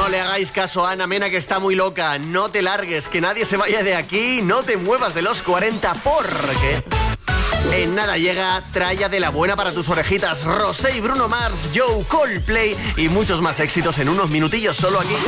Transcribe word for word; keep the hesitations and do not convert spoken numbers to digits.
le hagáis caso a Ana Mena, que está muy loca. No te largues, que nadie se vaya de aquí. No te muevas de los cuarenta porque... en nada llega Tralla de la buena para tus orejitas. Rosé y Bruno Mars, Joe, Coldplay y muchos más éxitos en unos minutillos solo aquí.